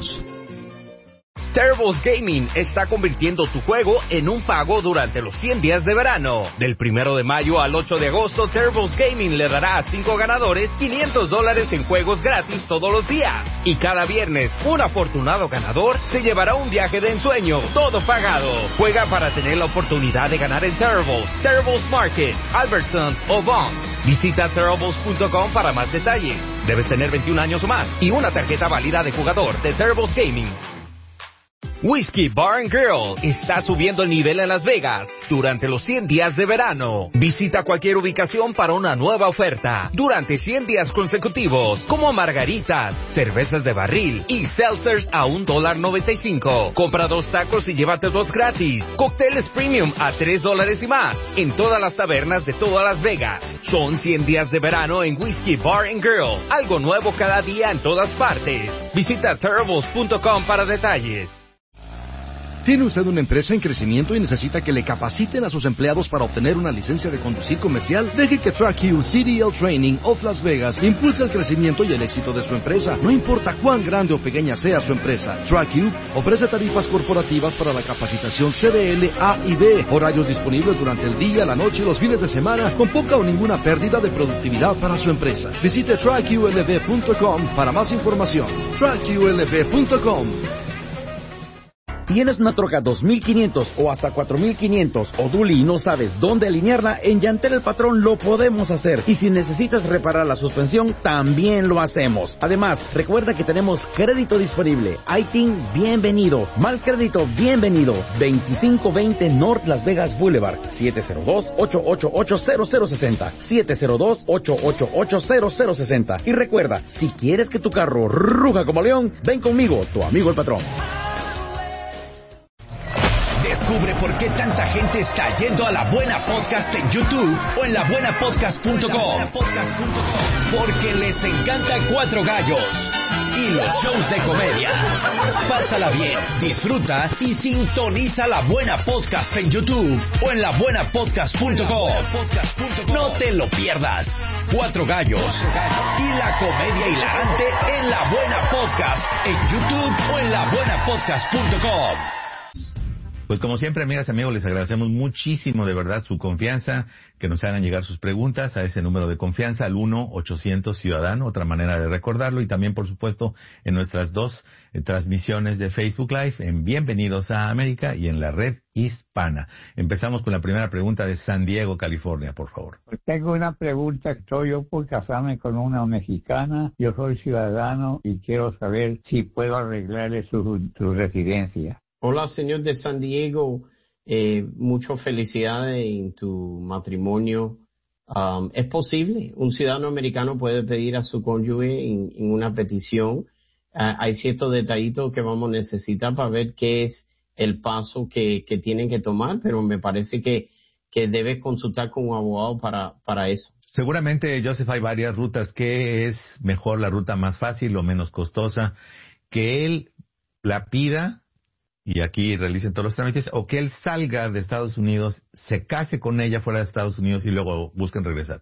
Unidos. Terribles Gaming está convirtiendo tu juego en un pago durante los 100 días de verano. Del 1 de mayo al 8 de agosto, Terribles Gaming le dará a 5 ganadores $500 en juegos gratis todos los días. Y cada viernes, un afortunado ganador se llevará un viaje de ensueño, todo pagado. Juega para tener la oportunidad de ganar en Terribles Market, Albertsons o Vons. Visita Terribles.com para más detalles. Debes tener 21 años o más y una tarjeta válida de jugador de Terribles Gaming. Whiskey Bar and Grill está subiendo el nivel en Las Vegas durante los 100 días de verano. Visita cualquier ubicación para una nueva oferta durante 100 días consecutivos, como margaritas, cervezas de barril y seltzers a $1.95. Compra 2 tacos y llévate 2 gratis. Cócteles premium a $3 y más en todas las tabernas de toda Las Vegas. Son 100 días de verano en Whiskey Bar and Grill. Algo nuevo cada día en todas partes. Visita Terribles.com para detalles. ¿Tiene usted una empresa en crecimiento y necesita que le capaciten a sus empleados para obtener una licencia de conducir comercial? Deje que TrackU CDL Training of Las Vegas impulse el crecimiento y el éxito de su empresa. No importa cuán grande o pequeña sea su empresa, TrackU ofrece tarifas corporativas para la capacitación CDL A y B, horarios disponibles durante el día, la noche y los fines de semana, con poca o ninguna pérdida de productividad para su empresa. Visite TrackULV.com para más información. TrackULV.com. ¿Tienes una troca 2500 o hasta 4500 o dually y no sabes dónde alinearla? En Yantel El Patrón lo podemos hacer. Y si necesitas reparar la suspensión, también lo hacemos. Además, recuerda que tenemos crédito disponible. ITIN, bienvenido. Mal crédito, bienvenido. 2520 North Las Vegas Boulevard. 702-888-0060. 702-888-0060. Y recuerda, si quieres que tu carro ruja como león, ven conmigo, tu amigo El Patrón. Descubre por qué tanta gente está yendo a La Buena Podcast en YouTube o en labuenapodcast.com. Porque les encanta Cuatro Gallos y los shows de comedia. Pásala bien, disfruta y sintoniza La Buena Podcast en YouTube o en labuenapodcast.com. No te lo pierdas. Cuatro Gallos y la comedia hilarante en La Buena Podcast en YouTube o en labuenapodcast.com. Pues como siempre, amigas y amigos, les agradecemos muchísimo de verdad su confianza, que nos hagan llegar sus preguntas a ese número de confianza, al 1-800-Ciudadano, otra manera de recordarlo, y también, por supuesto, en nuestras 2 transmisiones de Facebook Live, en Bienvenidos a América y en la red hispana. Empezamos con la primera pregunta de San Diego, California, por favor. Pues tengo una pregunta. Estoy yo por casarme con una mexicana. Yo soy ciudadano y quiero saber si puedo arreglarle su residencia. Hola, señor de San Diego. Muchas felicidades en tu matrimonio. Es posible. Un ciudadano americano puede pedir a su cónyuge en una petición. Hay ciertos detallitos que vamos a necesitar para ver qué es el paso que tienen que tomar, pero me parece que debes consultar con un abogado para eso. Seguramente, Joseph, hay varias rutas. ¿Qué es mejor, la ruta más fácil o menos costosa? Que él la pida y aquí realicen todos los trámites, o que él salga de Estados Unidos, se case con ella fuera de Estados Unidos y luego busquen regresar.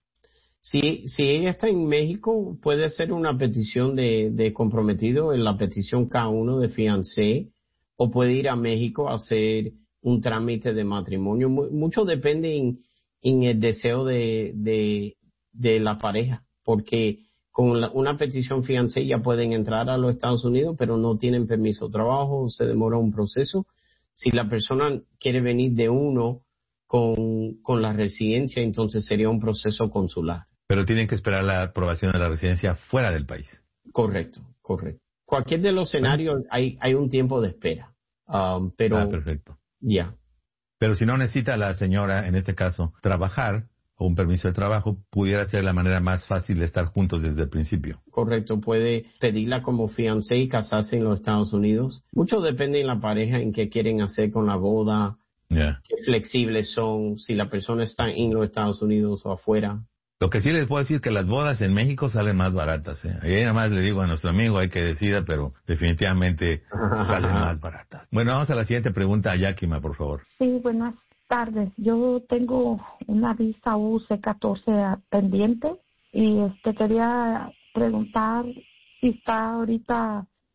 Si ella está en México, puede hacer una petición de comprometido en la petición K1 de fiancé, o puede ir a México a hacer un trámite de matrimonio. Mucho depende en el deseo de la pareja, porque con una petición fiancé ya pueden entrar a los Estados Unidos, pero no tienen permiso de trabajo, se demora un proceso. Si la persona quiere venir de uno con la residencia, entonces sería un proceso consular. Pero tienen que esperar la aprobación de la residencia fuera del país. Correcto. Cualquier de los escenarios hay un tiempo de espera. Pero perfecto. Ya. Pero si no necesita la señora, en este caso, trabajar, o un permiso de trabajo, pudiera ser la manera más fácil de estar juntos desde el principio. Correcto, puede pedirla como fiancé y casarse en los Estados Unidos. Mucho depende de la pareja en qué quieren hacer con la boda, qué flexibles son, si la persona está en los Estados Unidos o afuera. Lo que sí les puedo decir es que las bodas en México salen más baratas. Ahí nada más le digo a nuestro amigo, hay que decida, pero definitivamente salen más baratas. Bueno, vamos a la siguiente pregunta, a Yakima, por favor. Sí, buenas tardes. Yo tengo una visa UC14 pendiente y quería preguntar si está ahorita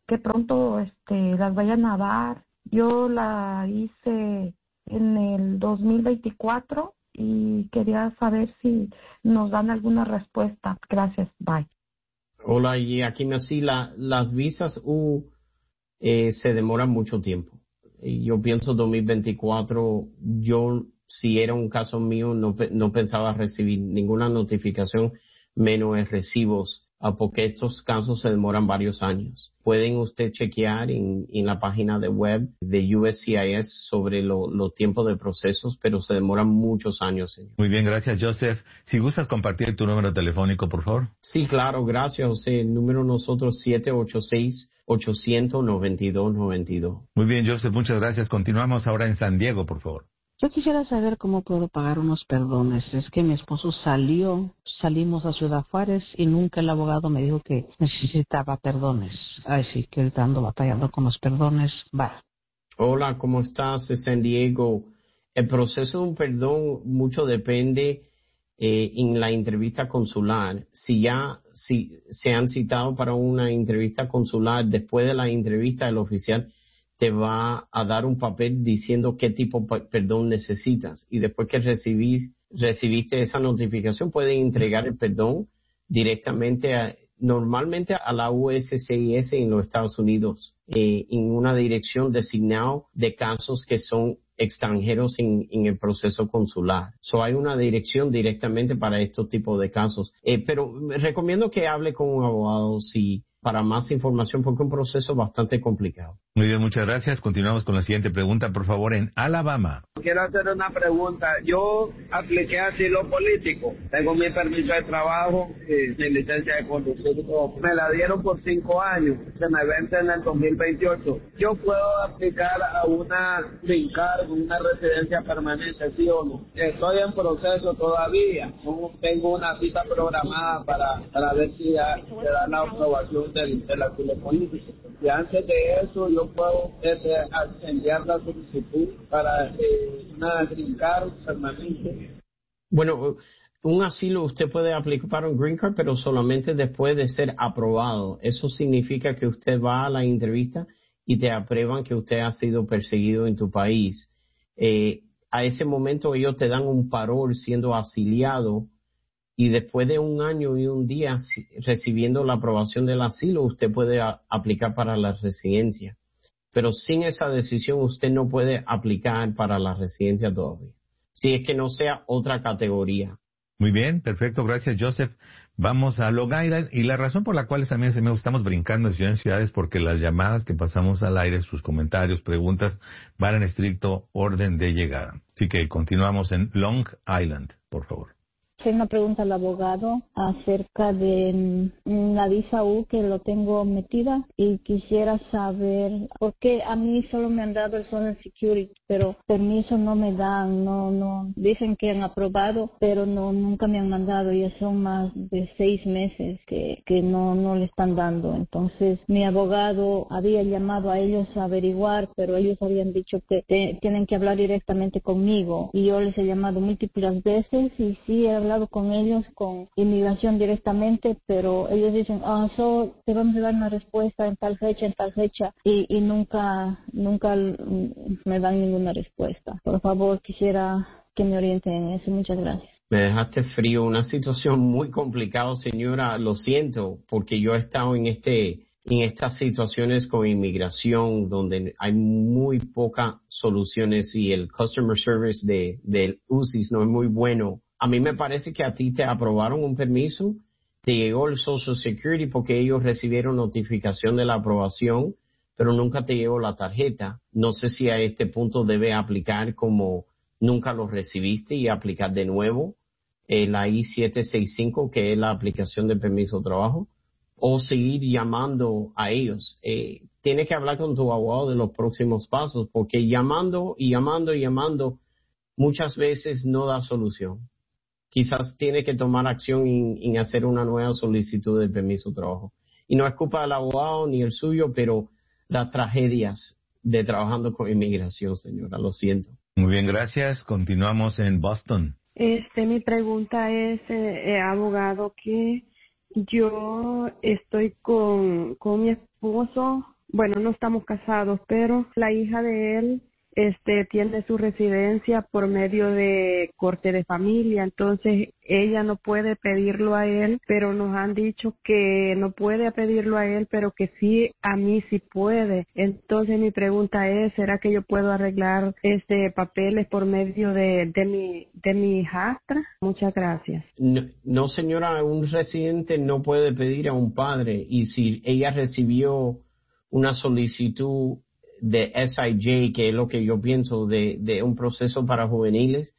que pronto las vayan a dar. Yo la hice en el 2024 y quería saber si nos dan alguna respuesta. Gracias, bye. Hola, y aquí nací. Las visas U se demoran mucho tiempo. Y yo pienso 2024, si era un caso mío, no pensaba recibir ninguna notificación, menos recibos, porque estos casos se demoran varios años. Pueden usted chequear en la página de web de USCIS sobre los tiempos de procesos, pero se demoran muchos años, señor. Muy bien, gracias, Joseph. Si gustas compartir tu número telefónico, por favor. Sí, claro, gracias, José. El número nosotros 786-892-9292. Muy bien, Joseph, muchas gracias. Continuamos ahora en San Diego, por favor. Yo quisiera saber cómo puedo pagar unos perdones. Es que mi esposo salimos a Ciudad Juárez y nunca el abogado me dijo que necesitaba perdones. Ay, sí, que ahorita ando batallando con los perdones. Va. Hola, ¿cómo estás, San Diego? El proceso de un perdón mucho depende en la entrevista consular. Si se han citado para una entrevista consular, después de la entrevista el oficial te va a dar un papel diciendo qué tipo de perdón necesitas. Y después que recibiste esa notificación, pueden entregar el perdón directamente normalmente a la USCIS en los Estados Unidos, en una dirección designada de casos que son extranjeros en el proceso consular. Hay una dirección directamente para estos tipos de casos. Pero recomiendo que hable con un abogado para más información, porque es un proceso bastante complicado. Muy bien, muchas gracias. Continuamos con la siguiente pregunta, por favor, en Alabama. Quiero hacer una pregunta. Yo apliqué asilo político. Tengo mi permiso de trabajo y mi licencia de conducir. Me la dieron por 5 años. Se me vence en el 2028. Yo puedo aplicar a una green card, una residencia permanente, ¿sí o no? Estoy en proceso todavía. Tengo una cita programada para ver si se da la aprobación del asilo político. Y antes de eso yo puedo enviar la solicitud para una green card permanente. Bueno, un asilo usted puede aplicar para un green card, pero solamente después de ser aprobado. Eso significa que usted va a la entrevista y te aprueban que usted ha sido perseguido en tu país. A ese momento ellos te dan un parol siendo asiliado, y después de 1 año y 1 día recibiendo la aprobación del asilo, usted puede aplicar para la residencia. Pero sin esa decisión usted no puede aplicar para la residencia todavía, si es que no sea otra categoría. Muy bien, perfecto, gracias, Joseph. Vamos a Long Island, y la razón por la cual también estamos brincando de ciudad en ciudad es porque las llamadas que pasamos al aire, sus comentarios, preguntas, van en estricto orden de llegada. Así que continuamos en Long Island, por favor. Tengo una pregunta al abogado acerca de una visa U que lo tengo metida y quisiera saber por qué a mí solo me han dado el Social Security, pero permiso no me dan, no dicen que han aprobado, pero nunca me han mandado. Ya son más de 6 meses que no le están dando. Entonces mi abogado había llamado a ellos a averiguar, pero ellos habían dicho que tienen que hablar directamente conmigo, y yo les he llamado múltiples veces y sí he hablado con ellos, con inmigración directamente, pero ellos dicen, te vamos a dar una respuesta en tal fecha, y nunca me dan ninguna respuesta. Por favor, quisiera que me orienten en eso. Muchas gracias. Me dejaste frío, una situación muy complicada, señora. Lo siento, porque yo he estado en estas situaciones con inmigración donde hay muy pocas soluciones y el customer service del UCIS no es muy bueno. A mí me parece que a ti te aprobaron un permiso, te llegó el Social Security porque ellos recibieron notificación de la aprobación, pero nunca te llegó la tarjeta. No sé si a este punto debe aplicar como nunca lo recibiste y aplicar de nuevo la I-765, que es la aplicación de permiso de trabajo, o seguir llamando a ellos. Tienes que hablar con tu abogado de los próximos pasos, porque llamando muchas veces no da solución. Quizás tiene que tomar acción en hacer una nueva solicitud de permiso de trabajo. Y no es culpa del abogado ni el suyo, pero las tragedias de trabajando con inmigración, señora, lo siento. Muy bien, gracias. Continuamos en Boston. Mi pregunta es, abogado, que yo estoy con mi esposo bueno, no estamos casados, pero la hija de él tiene su residencia por medio de corte de familia, entonces ella no puede pedirlo a él, pero nos han dicho que no puede pedirlo a él, pero que sí, a mí sí puede. Entonces mi pregunta es, ¿será que yo puedo arreglar papeles por medio de mi hijastra? Muchas gracias. No, señora, un residente no puede pedir a un padre, y si ella recibió una solicitud de SIJ, que es lo que yo pienso de un proceso para juveniles,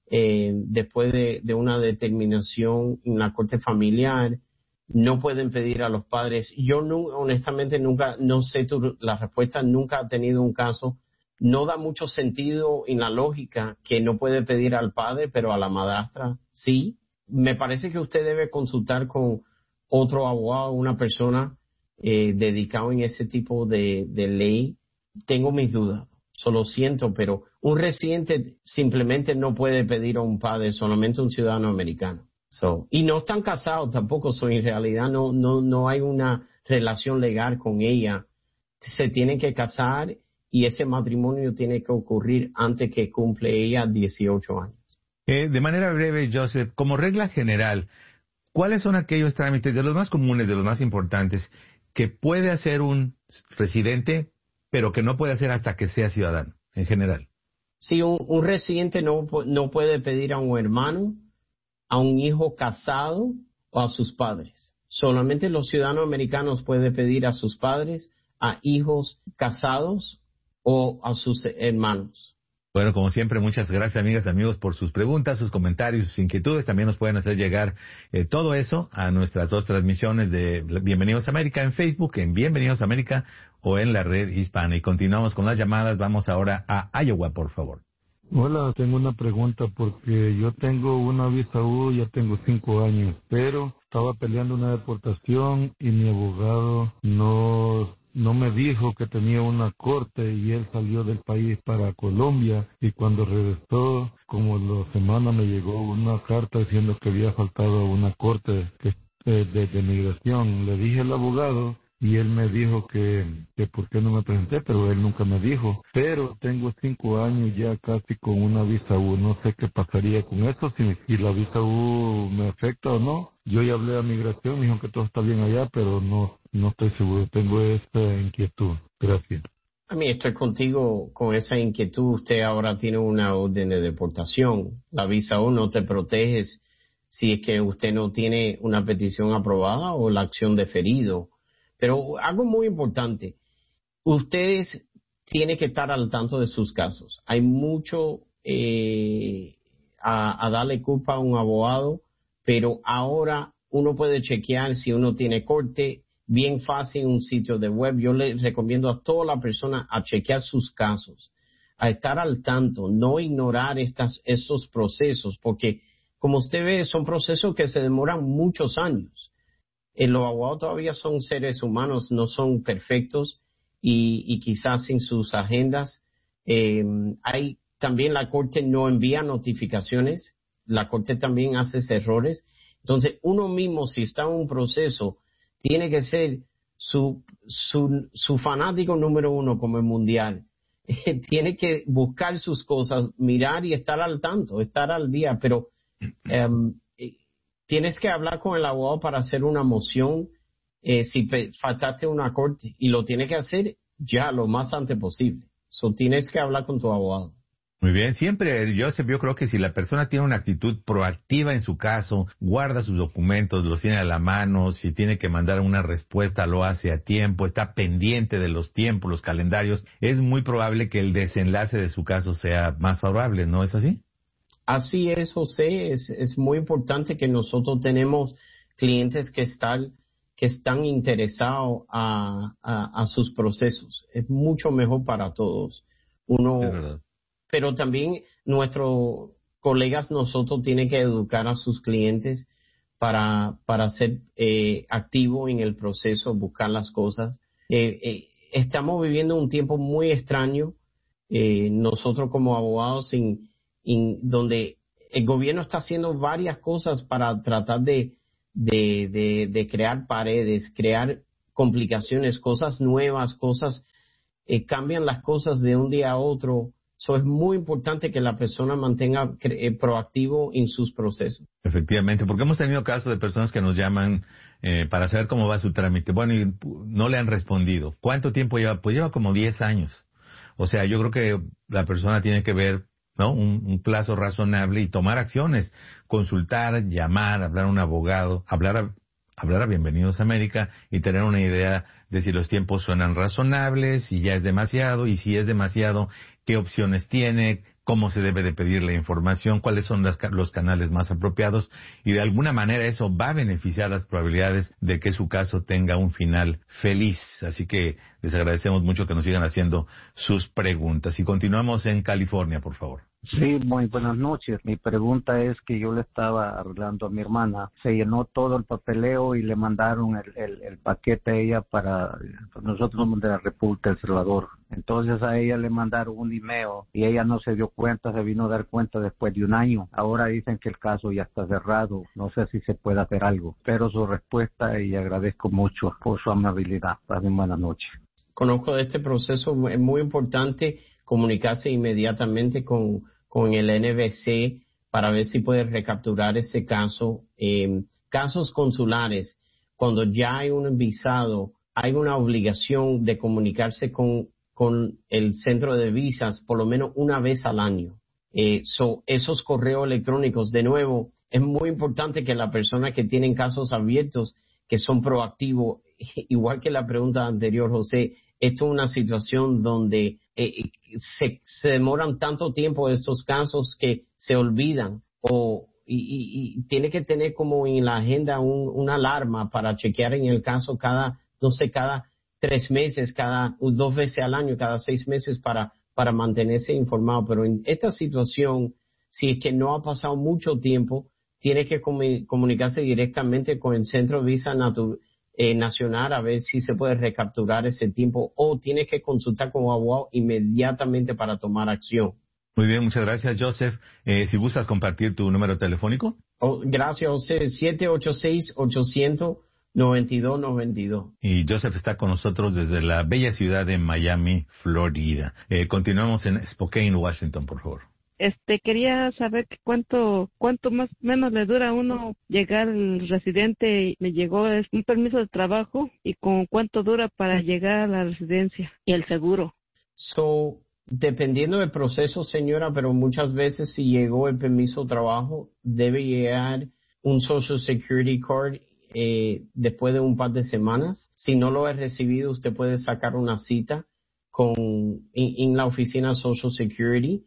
después de una determinación en la corte familiar, no pueden pedir a los padres. Yo honestamente nunca, no sé la respuesta, nunca he tenido un caso. No da mucho sentido en la lógica que no puede pedir al padre, pero a la madrastra sí. Me parece que usted debe consultar con otro abogado, una persona dedicado en ese tipo de ley. Tengo mis dudas, solo siento, pero un residente simplemente no puede pedir a un padre, solamente un ciudadano americano. Y no están casados tampoco, en realidad no hay una relación legal con ella. Se tienen que casar y ese matrimonio tiene que ocurrir antes que cumple ella 18 años. De manera breve, Joseph, como regla general, ¿cuáles son aquellos trámites de los más comunes, de los más importantes, que puede hacer un residente, pero que no puede hacer hasta que sea ciudadano, en general? Sí, un residente no puede pedir a un hermano, a un hijo casado o a sus padres. Solamente los ciudadanos americanos pueden pedir a sus padres, a hijos casados o a sus hermanos. Bueno, como siempre, muchas gracias, amigas, amigos, por sus preguntas, sus comentarios, sus inquietudes. También nos pueden hacer llegar todo eso a nuestras dos transmisiones de Bienvenidos a América en Facebook, en Bienvenidos a América o en la red hispana. Y continuamos con las llamadas. Vamos ahora a Iowa, por favor. Hola, tengo una pregunta porque yo tengo una visa U, ya tengo 5 años, pero estaba peleando una deportación y mi abogado no me dijo que tenía una corte y él salió del país para Colombia y cuando regresó, como la semana me llegó una carta diciendo que había faltado una corte de migración. Le dije al abogado y él me dijo que por qué no me presenté, pero él nunca me dijo. Pero tengo 5 años ya casi con una visa U, no sé qué pasaría con eso, si la visa U me afecta o no. Yo ya hablé a migración, me dijo que todo está bien allá, pero no estoy seguro, tengo esta inquietud. Gracias. A mí estoy contigo con esa inquietud. Usted ahora tiene una orden de deportación. La visa U no te protege si es que usted no tiene una petición aprobada o la acción deferido. Pero algo muy importante, ustedes tienen que estar al tanto de sus casos. Hay mucho a darle culpa a un abogado, pero ahora uno puede chequear si uno tiene corte, bien fácil en un sitio de web. Yo le recomiendo a toda la persona a chequear sus casos, a estar al tanto, no ignorar esos procesos, porque como usted ve, son procesos que se demoran muchos años. Los abogados todavía son seres humanos, no son perfectos y quizás en sus agendas también la corte no envía notificaciones, la corte también hace errores. Entonces uno mismo, si está en un proceso, tiene que ser su fanático número uno como el mundial. Tiene que buscar sus cosas, mirar y estar al tanto, estar al día, pero tienes que hablar con el abogado para hacer una moción si faltaste una corte y lo tienes que hacer ya lo más antes posible. Tienes que hablar con tu abogado. Muy bien, siempre, Joseph, yo creo que si la persona tiene una actitud proactiva en su caso, guarda sus documentos, los tiene a la mano, si tiene que mandar una respuesta lo hace a tiempo, está pendiente de los tiempos, los calendarios, es muy probable que el desenlace de su caso sea más favorable, ¿no es así? Así es, José, es muy importante que nosotros tenemos clientes que están interesados a sus procesos. Es mucho mejor para todos. Pero también nuestros colegas, nosotros tienen que educar a sus clientes para ser activos en el proceso, buscar las cosas. Estamos viviendo un tiempo muy extraño, nosotros como abogados, donde el gobierno está haciendo varias cosas para tratar de crear paredes, crear complicaciones, cosas nuevas, cambian las cosas de un día a otro. So, es muy importante que la persona mantenga proactivo en sus procesos. Efectivamente, porque hemos tenido casos de personas que nos llaman para saber cómo va su trámite. Bueno, y no le han respondido. ¿Cuánto tiempo lleva? Pues lleva como 10 años. O sea, yo creo que la persona tiene que ver, ¿no?, un plazo razonable y tomar acciones. Consultar, llamar, hablar a un abogado, hablar a Bienvenidos a América y tener una idea de si los tiempos suenan razonables, si ya es demasiado, y si es demasiado, qué opciones tiene, cómo se debe de pedir la información, cuáles son los canales más apropiados, y de alguna manera eso va a beneficiar las probabilidades de que su caso tenga un final feliz. Así que les agradecemos mucho que nos sigan haciendo sus preguntas. Y continuamos en California, por favor. Sí, muy buenas noches. Mi pregunta es que yo le estaba arreglando a mi hermana. Se llenó todo el papeleo y le mandaron el paquete a ella para... Nosotros somos de la República de El Salvador. Entonces a ella le mandaron un email y ella no se dio cuenta, se vino a dar cuenta después de un año. Ahora dicen que el caso ya está cerrado. No sé si se puede hacer algo. Espero su respuesta y agradezco mucho por su amabilidad. Pasen buenas noches. Conozco de este proceso. Es muy importante comunicarse inmediatamente con el NBC para ver si puede recapturar ese caso. Casos consulares, cuando ya hay un visado, hay una obligación de comunicarse con el centro de visas por lo menos una vez al año. Esos correos electrónicos, de nuevo, es muy importante que la persona que tienen casos abiertos, que son proactivos, igual que la pregunta anterior, José, esto es una situación donde se demoran tanto tiempo estos casos que se olvidan y tiene que tener como en la agenda una alarma para chequear en el caso cada 3 meses, cada 2 veces al año, cada 6 meses para mantenerse informado. Pero en esta situación, si es que no ha pasado mucho tiempo, tiene que comunicarse directamente con el Centro de Visa Nacional a ver si se puede recapturar ese tiempo, o tiene que consultar con un abogado inmediatamente para tomar acción. Muy bien, muchas gracias, Joseph. Si gustas compartir tu número telefónico. Gracias, José. 786-800-9292. Y Joseph está con nosotros desde la bella ciudad de Miami, Florida. Continuamos en Spokane, Washington, por favor. Quería saber cuánto más o menos le dura a uno llegar al residente. Me llegó un permiso de trabajo y con cuánto dura para llegar a la residencia y el seguro. Dependiendo del proceso, señora, pero muchas veces si llegó el permiso de trabajo, debe llegar un Social Security Card después de un par de semanas. Si no lo he recibido, usted puede sacar una cita en la oficina Social Security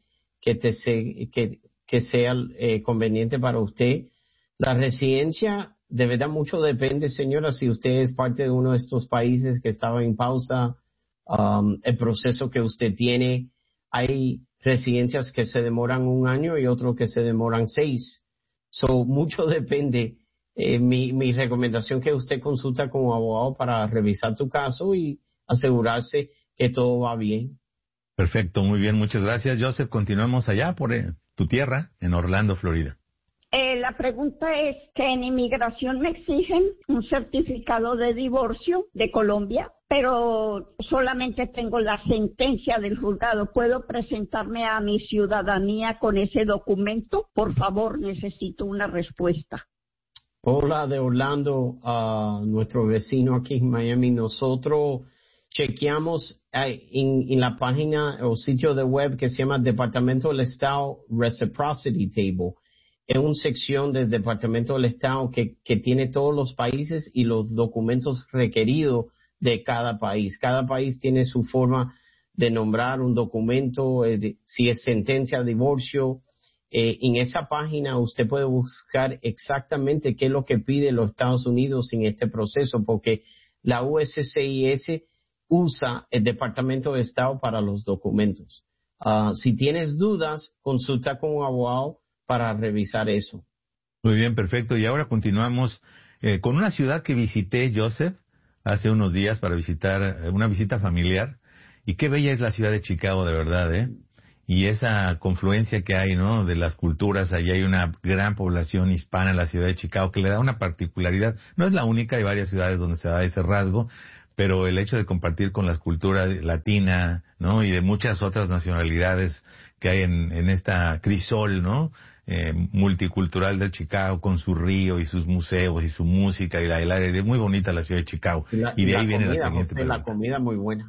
que sea conveniente para usted. La residencia, de verdad, mucho depende, señora, si usted es parte de uno de estos países que estaba en pausa, el proceso que usted tiene. Hay residencias que se demoran 1 año y otros que se demoran 6. Mucho depende. Mi recomendación es que usted consulta con un abogado para revisar tu caso y asegurarse que todo va bien. Perfecto, muy bien, muchas gracias, Joseph. Continuamos allá por tu tierra, en Orlando, Florida. La pregunta es que en inmigración me exigen un certificado de divorcio de Colombia, pero solamente tengo la sentencia del juzgado. ¿Puedo presentarme a mi ciudadanía con ese documento? Por favor, necesito una respuesta. Hola, de Orlando, nuestro vecino aquí en Miami. Nosotros chequeamos en la página o sitio de web que se llama Departamento del Estado Reciprocity Table. Es una sección del Departamento del Estado que tiene todos los países y los documentos requeridos de cada país. Cada país tiene su forma de nombrar un documento, si es sentencia de divorcio. En esa página usted puede buscar exactamente qué es lo que pide los Estados Unidos en este proceso, porque la USCIS usa el Departamento de Estado para los documentos. Si tienes dudas, consulta con un abogado para revisar eso. Muy bien, perfecto. Y ahora continuamos con una ciudad que visité, Joseph, hace unos días para visitar una visita familiar. Y qué bella es la ciudad de Chicago, de verdad, ¿eh? Y esa confluencia que hay, ¿no?, de las culturas. Allí hay una gran población hispana en la ciudad de Chicago que le da una particularidad. No es la única, hay varias ciudades donde se da ese rasgo, pero el hecho de compartir con la cultura latina, ¿no? Y de muchas otras nacionalidades que hay en esta crisol, ¿no? Multicultural de Chicago, con su río y sus museos y su música y el aire. Es muy bonita la ciudad de Chicago. Y de ahí viene la siguiente pregunta. La comida muy buena.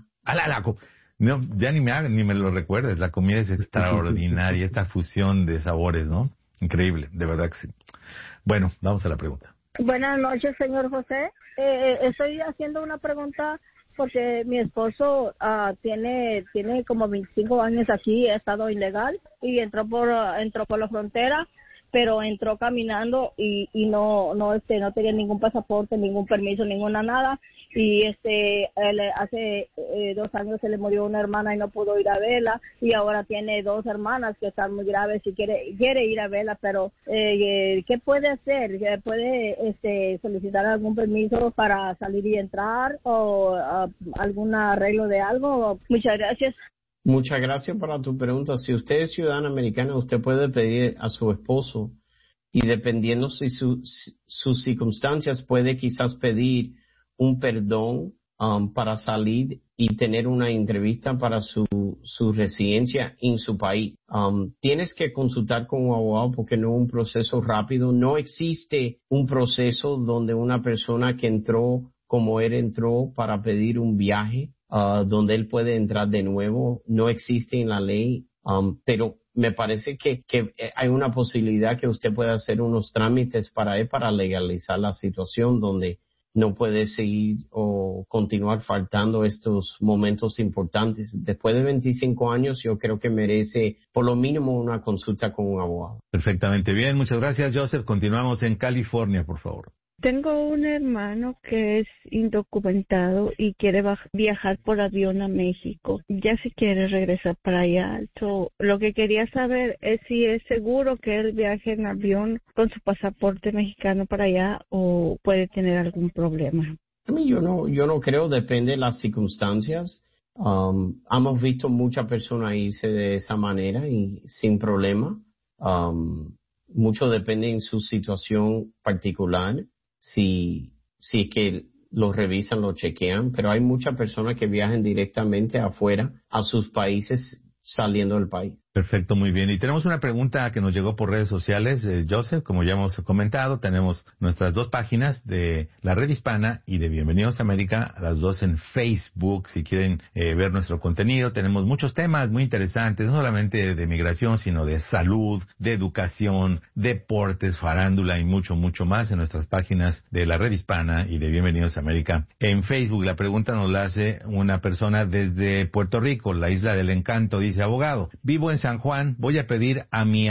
No, ya ni me lo recuerdes. La comida es extraordinaria, esta fusión de sabores, ¿no? Increíble, de verdad que sí. Bueno, vamos a la pregunta. Buenas noches, señor José. Estoy haciendo una pregunta porque mi esposo tiene como 25 años aquí, ha estado ilegal y entró por la frontera, pero entró caminando y no tenía ningún pasaporte, ningún permiso, ninguna nada. Y él, hace 2 años se le murió una hermana y no pudo ir a verla, y ahora tiene 2 hermanas que están muy graves y quiere ir a verla, pero ¿qué puede hacer? ¿Puede solicitar algún permiso para salir y entrar o algún arreglo de algo? Muchas gracias. Muchas gracias por tu pregunta. Si usted es ciudadana americana, usted puede pedir a su esposo, y dependiendo si sus circunstancias, puede quizás pedir un perdón para salir y tener una entrevista para su residencia en su país. Tienes que consultar con un abogado porque no es un proceso rápido. No existe un proceso donde una persona que entró como él entró para pedir un viaje, donde él puede entrar de nuevo. No existe en la ley, pero me parece que hay una posibilidad que usted pueda hacer unos trámites para él para legalizar la situación donde no puede seguir o continuar faltando estos momentos importantes. Después de 25 años, yo creo que merece por lo mínimo una consulta con un abogado. Perfectamente bien, muchas gracias, Joseph. Continuamos en California, por favor. Tengo un hermano que es indocumentado y quiere viajar por avión a México. Ya se quiere regresar para allá. Lo que quería saber es si es seguro que él viaje en avión con su pasaporte mexicano para allá o puede tener algún problema. A mí yo no creo, depende de las circunstancias. Hemos visto muchas personas irse de esa manera y sin problema. Mucho depende en su situación particular. Si es que lo revisan, lo chequean, pero hay muchas personas que viajan directamente afuera a sus países saliendo del país. Perfecto, muy bien. Y tenemos una pregunta que nos llegó por redes sociales, Joseph, como ya hemos comentado, tenemos nuestras 2 páginas de La Red Hispana y de Bienvenidos a América, las 2 en Facebook, si quieren ver nuestro contenido. Tenemos muchos temas muy interesantes, no solamente de migración, sino de salud, de educación, deportes, farándula y mucho, mucho más en nuestras páginas de La Red Hispana y de Bienvenidos a América. En Facebook la pregunta nos la hace una persona desde Puerto Rico, la Isla del Encanto. Dice: abogado, vivo en San Juan, voy a pedir a mi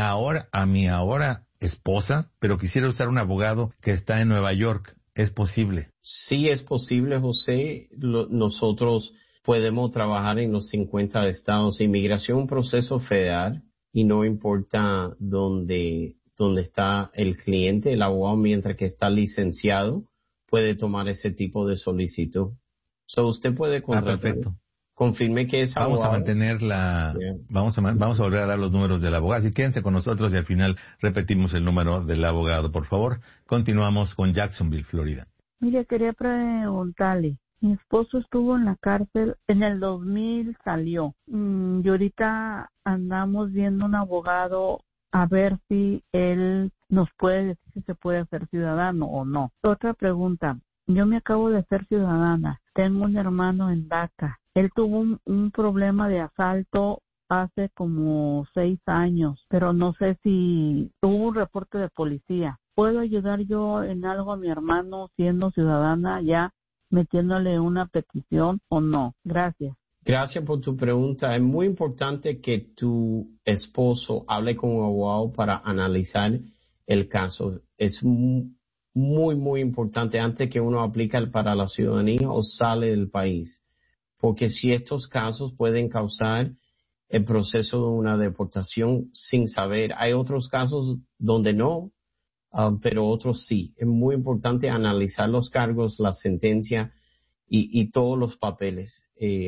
ahora esposa, pero quisiera usar un abogado que está en Nueva York. ¿Es posible? Sí, es posible, José. Nosotros podemos trabajar en los 50 estados. Inmigración es un proceso federal y no importa dónde está el cliente, el abogado, mientras que está licenciado, puede tomar ese tipo de solicitud. Usted puede contratar. Perfecto. Confirme que es abogado. Vamos a mantener vamos a volver a dar los números del abogado. Así quédense con nosotros y al final repetimos el número del abogado, por favor. Continuamos con Jacksonville, Florida. Mire, quería preguntarle. Mi esposo estuvo en la cárcel, en el 2000 salió. Y ahorita andamos viendo un abogado a ver si él nos puede decir si se puede hacer ciudadano o no. Otra pregunta. Yo me acabo de hacer ciudadana. Tengo un hermano en DACA. Él tuvo un problema de asalto hace como 6 años, pero no sé si hubo un reporte de policía. ¿Puedo ayudar yo en algo a mi hermano siendo ciudadana ya metiéndole una petición o no? Gracias. Gracias por tu pregunta. Es muy importante que tu esposo hable con un abogado para analizar el caso. Es muy, muy importante antes que uno aplique para la ciudadanía o sale del país. Porque si estos casos pueden causar el proceso de una deportación sin saber. Hay otros casos donde no, pero otros sí. Es muy importante analizar los cargos, la sentencia y todos los papeles.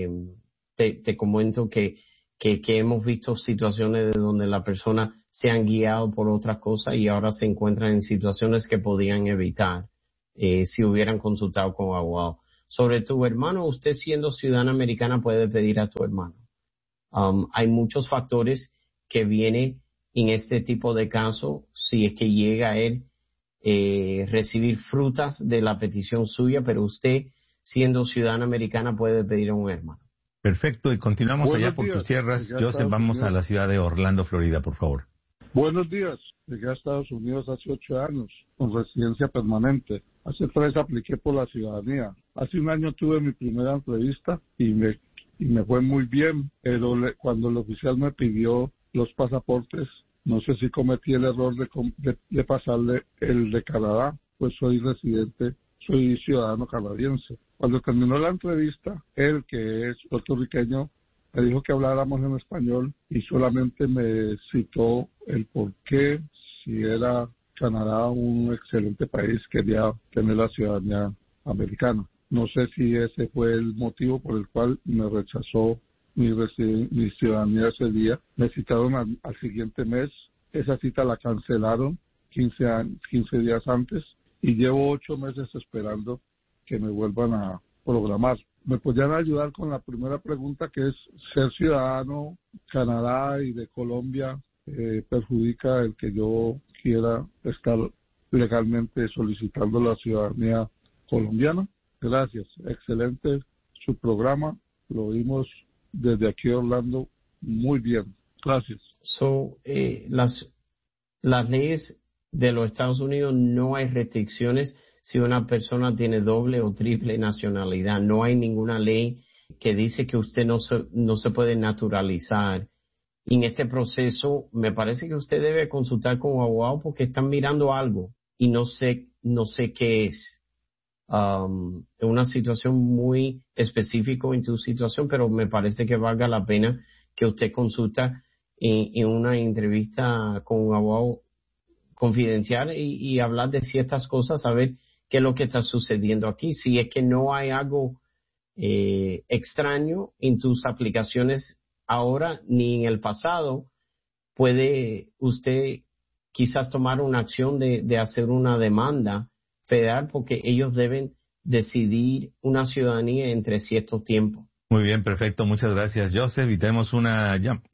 Te comento que hemos visto situaciones de donde la persona se han guiado por otras cosas y ahora se encuentran en situaciones que podían evitar si hubieran consultado con abogado. Sobre tu hermano, usted siendo ciudadana americana puede pedir a tu hermano. Hay muchos factores que vienen en este tipo de caso, si es que llega a él recibir frutas de la petición suya, pero usted, siendo ciudadana americana, puede pedir a un hermano. Perfecto, y continuamos allá por tus tierras. Joseph, vamos a la ciudad de Orlando, Florida, por favor. Buenos días. Llegué a Estados Unidos hace 8 años, con residencia permanente. Hace 3 apliqué por la ciudadanía. Hace 1 año tuve mi primera entrevista y me fue muy bien, pero cuando el oficial me pidió los pasaportes, no sé si cometí el error de pasarle el de Canadá, pues soy ciudadano canadiense. Cuando terminó la entrevista, él, que es puertorriqueño, me dijo que habláramos en español y solamente me citó el por qué, si era Canadá un excelente país, quería tener la ciudadanía americana. No sé si ese fue el motivo por el cual me rechazó mi ciudadanía ese día. Me citaron al siguiente mes. Esa cita la cancelaron 15 días antes y llevo 8 meses esperando que me vuelvan a programar. ¿Me podrían ayudar con la primera pregunta, que es ser ciudadano Canadá y de Colombia perjudica el que yo quiera estar legalmente solicitando la ciudadanía colombiana? Gracias, excelente su programa, lo oímos desde aquí Orlando muy bien, gracias. Las leyes de los Estados Unidos no hay restricciones si una persona tiene doble o triple nacionalidad. No hay ninguna ley que dice que usted no se puede naturalizar. Y en este proceso me parece que usted debe consultar con un abogado porque están mirando algo y no sé qué es. Es una situación muy específica en tu situación, pero me parece que valga la pena que usted consulta en una entrevista con un abogado confidencial y hablar de ciertas cosas, a ver qué es lo que está sucediendo aquí. Si es que no hay algo extraño en tus aplicaciones ahora ni en el pasado, puede usted quizás tomar una acción de hacer una demanda federal porque ellos deben decidir una ciudadanía entre cierto tiempo. Muy bien, perfecto. Muchas gracias, Joseph. Y tenemos una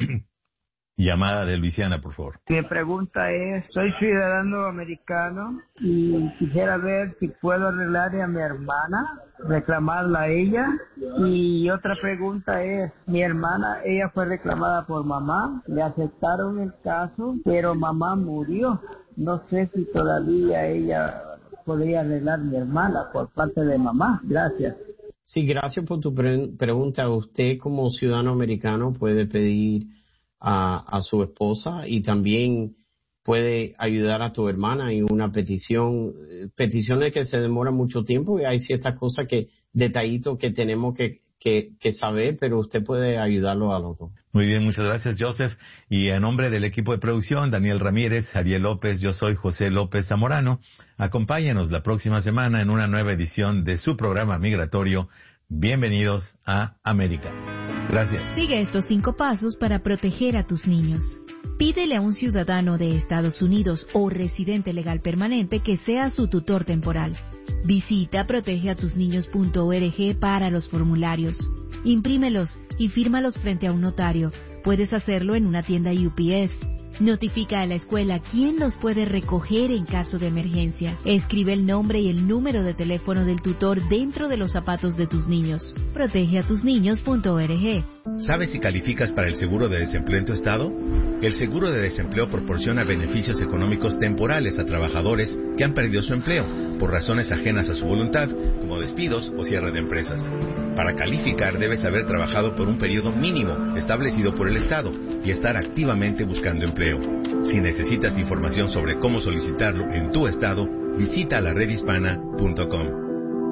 llamada de Luisiana, por favor. Mi pregunta es, soy ciudadano americano y quisiera ver si puedo arreglarle a mi hermana, reclamarla a ella. Y otra pregunta es, mi hermana, ella fue reclamada por mamá, le aceptaron el caso, pero mamá murió. No sé si todavía ella podría arreglar mi hermana por parte de mamá. Gracias. Sí, gracias por tu pregunta. Usted como ciudadano americano puede pedir a su esposa y también puede ayudar a tu hermana en una peticiones que se demoran mucho tiempo y hay ciertas cosas detallitos que tenemos que saber, pero usted puede ayudarlo a los dos. Muy bien, muchas gracias, Joseph. Y en nombre del equipo de producción, Daniel Ramírez, Ariel López, yo soy José López Zamorano. Acompáñenos la próxima semana en una nueva edición de su programa migratorio. Bienvenidos a América. Gracias. Sigue estos 5 pasos para proteger a tus niños. Pídele a un ciudadano de Estados Unidos o residente legal permanente que sea su tutor temporal. Visita protegeatusniños.org para los formularios. Imprímelos y fírmalos frente a un notario. Puedes hacerlo en una tienda UPS. Notifica a la escuela quién los puede recoger en caso de emergencia. Escribe el nombre y el número de teléfono del tutor dentro de los zapatos de tus niños. Protegeatusniños.org. ¿Sabes si calificas para el seguro de desempleo en tu estado? El seguro de desempleo proporciona beneficios económicos temporales a trabajadores que han perdido su empleo por razones ajenas a su voluntad, como despidos o cierre de empresas. Para calificar debes haber trabajado por un periodo mínimo establecido por el Estado y estar activamente buscando empleo. Si necesitas información sobre cómo solicitarlo en tu estado, visita laredhispana.com.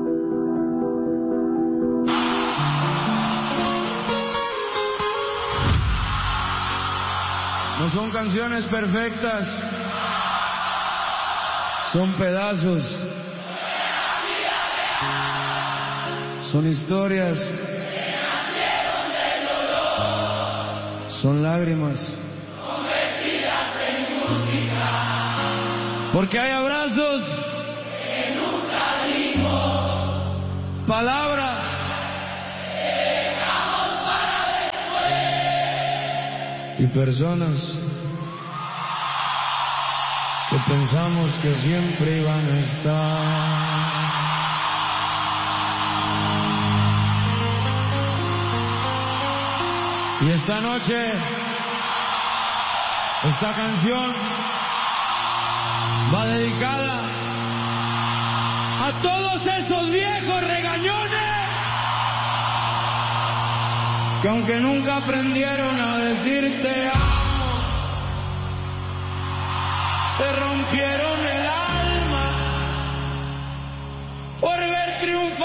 No son canciones perfectas, son pedazos, son historias, son lágrimas, porque hay abrazos que nunca dimos, palabras y personas que pensamos que siempre iban a estar. Y esta noche, esta canción va dedicada a todos esos viejos regañones que aunque nunca aprendieron a decir te amo, se rompieron el alma por ver triunfar.